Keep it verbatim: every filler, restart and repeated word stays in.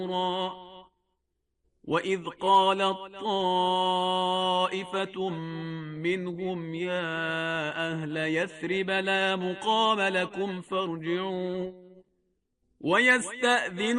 وإذ قالت طائفة منهم يا أهل يثرب لا مقام لكم فارجعوا ويستأذن